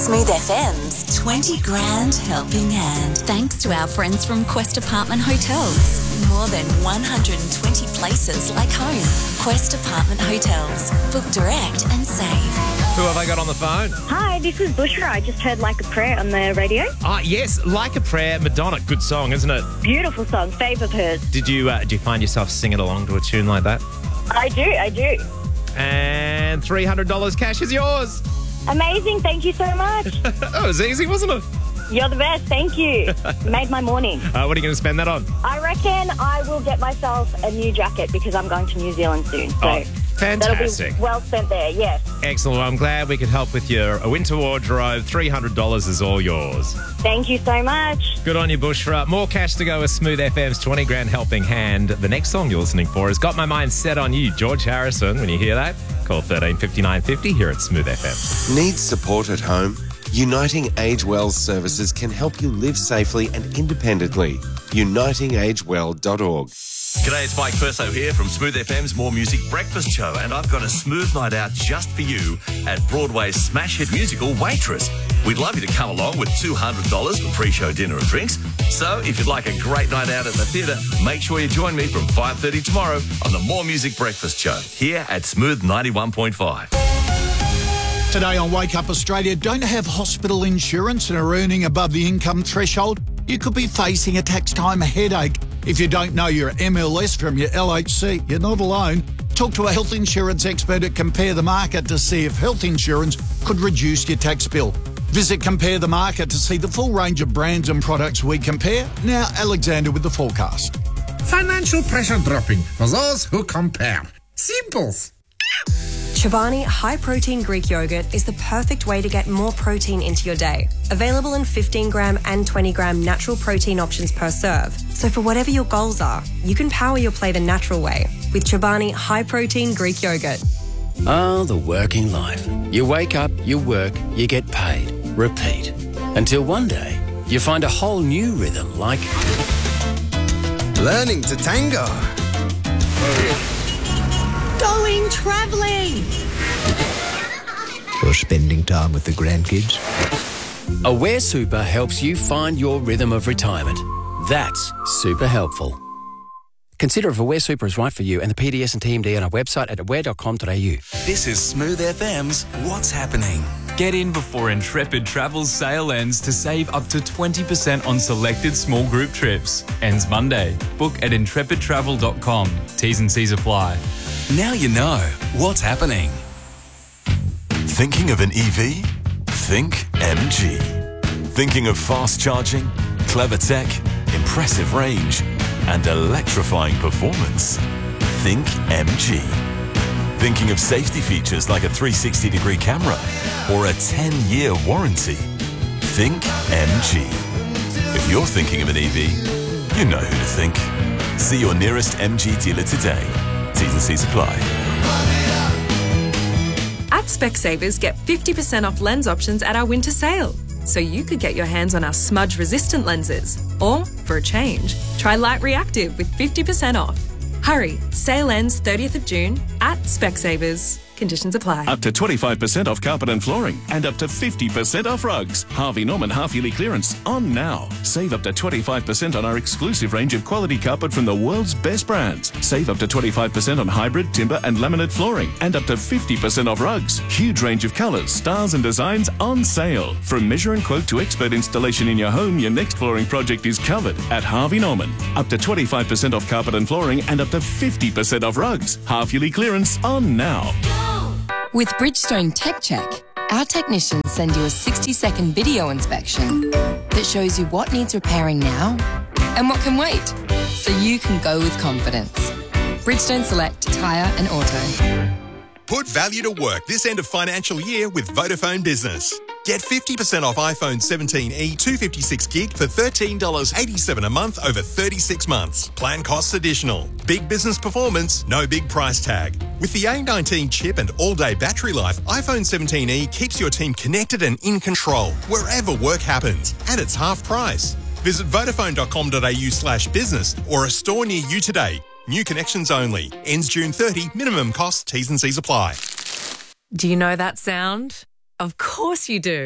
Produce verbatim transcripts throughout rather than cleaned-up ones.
Smooth F M's twenty grand helping hand. Thanks to our friends from Quest Apartment Hotels. More than one hundred twenty places like home. Quest Apartment Hotels. Book direct and save. Who have I got on the phone? Hi, this is Bushra. I just heard Like a Prayer on the radio. Ah, yes, Like a Prayer, Madonna. Good song, isn't it? Beautiful song, fave of hers. Did you uh, did you find yourself singing along to a tune like that? I do, I do. And three hundred dollars cash is yours. Amazing, thank you so much. That was easy, wasn't it? You're the best, thank you. Made my morning. Uh, what are you going to spend that on? I reckon I will get myself a new jacket because I'm going to New Zealand soon. So Oh, fantastic. That'll be well spent there, yes. Excellent. Well, I'm glad we could help with your winter wardrobe. three hundred dollars is all yours. Thank you so much. Good on you, Bushra. More cash to go with Smooth F M's twenty grand helping hand. The next song you're listening for has got my mind set on you, George Harrison. When you hear that, call thirteen fifty-nine fifty here at Smooth F M. Need support at home? Uniting Age Well services can help you live safely and independently. uniting age well dot org. G'day, it's Mike Perso here from Smooth F M's More Music Breakfast Show, and I've got a smooth night out just for you at Broadway's smash hit musical Waitress. We'd love you to come along with two hundred dollars for pre-show dinner and drinks. So if you'd like a great night out at the theatre, make sure you join me from five thirty tomorrow on the More Music Breakfast Show here at Smooth ninety-one point five. Today on Wake Up Australia, don't have hospital insurance and are earning above the income threshold? You could be facing a tax time headache. If you don't know your M L S from your L H C, you're not alone. Talk to a health insurance expert at Compare the Market to see if health insurance could reduce your tax bill. Visit Compare the Market to see the full range of brands and products we compare. Now, Alexander with the forecast. Financial pressure dropping for those who compare. Simples. Chobani High Protein Greek Yogurt is the perfect way to get more protein into your day. Available in fifteen gram and twenty gram natural protein options per serve. So for whatever your goals are, you can power your play the natural way with Chobani High Protein Greek Yogurt. Ah, the working life. You wake up, you work, you get paid. Repeat. Until one day, you find a whole new rhythm like... learning to tango. Going travelling. Or spending time with the grandkids. Aware Super helps you find your rhythm of retirement. That's super helpful. Consider if Aware Super is right for you and the P D S and T M D on our website at aware dot com dot a u. This is Smooth F M's What's Happening. Get in before Intrepid Travel's sale ends to save up to twenty percent on selected small group trips. Ends Monday. Book at intrepid travel dot com. T's and C's apply. Now you know what's happening. Thinking of an E V? Think M G. Thinking of fast charging, clever tech, impressive range, and electrifying performance? Think M G. Thinking of safety features like a three hundred sixty degree camera or a ten year warranty? Think M G. If you're thinking of an E V, you know who to think. See your nearest M G dealer today. T's and C's apply. At Specsavers, get fifty percent off lens options at our winter sale. So you could get your hands on our smudge-resistant lenses. Or, for a change, try Light Reactive with fifty percent off. Hurry, sale ends thirtieth of June at Specsavers. Conditions apply. Up to twenty-five percent off carpet and flooring and up to fifty percent off rugs. Harvey Norman half-yearly clearance on now. Save up to twenty-five percent on our exclusive range of quality carpet from the world's best brands. Save up to twenty-five percent on hybrid, timber and laminate flooring and up to fifty percent off rugs. Huge range of colours, styles and designs on sale. From measure and quote to expert installation in your home, your next flooring project is covered at Harvey Norman. Up to twenty-five percent off carpet and flooring and up to fifty percent off rugs. Half-yearly clearance on now. With Bridgestone Tech Check, our technicians send you a sixty second video inspection that shows you what needs repairing now and what can wait, so you can go with confidence. Bridgestone Select Tyre and Auto. Put value to work this end of financial year with Vodafone Business. Get fifty percent off iPhone seventeen e two hundred fifty-six gig for thirteen dollars eighty-seven a month over thirty-six months. Plan costs additional. Big business performance, no big price tag. With the A nineteen chip and all-day battery life, iPhone seventeen e keeps your team connected and in control wherever work happens. And it's half price. Visit vodafone dot com dot a u slash business or a store near you today. New connections only. Ends June thirtieth. Minimum cost. T's and C's apply. Do you know that sound? Of course you do.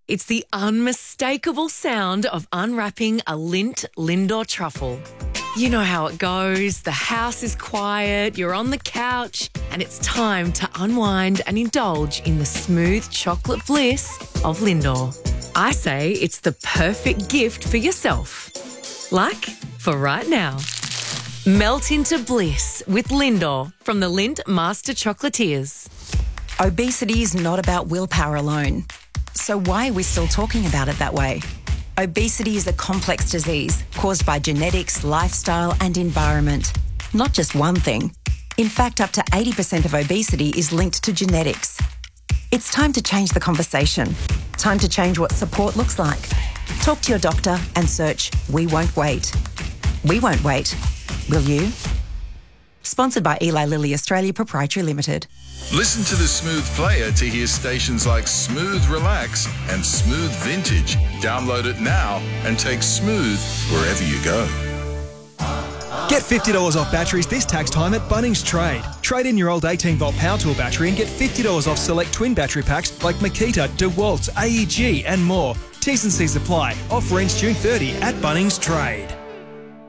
It's the unmistakable sound of unwrapping a Lindt Lindor truffle. You know how it goes. The house is quiet, you're on the couch, and it's time to unwind and indulge in the smooth chocolate bliss of Lindor. I say it's the perfect gift for yourself. Like for right now. Melt into bliss with Lindor from the Lindt Master Chocolatiers. Obesity is not about willpower alone. So why are we still talking about it that way? Obesity is a complex disease caused by genetics, lifestyle and environment. Not just one thing. In fact, up to eighty percent of obesity is linked to genetics. It's time to change the conversation. Time to change what support looks like. Talk to your doctor and search We Won't Wait. We won't wait. Will you? Sponsored by Eli Lilly Australia Proprietary Limited. Listen to the Smooth Player to hear stations like Smooth Relax and Smooth Vintage. Download it now and take Smooth wherever you go. Get fifty dollars off batteries this tax time at Bunnings Trade. Trade in your old eighteen volt power tool battery and get fifty dollars off select twin battery packs like Makita, DeWalt, A E G and more. T's and C's apply. Offer ends June thirtieth at Bunnings Trade.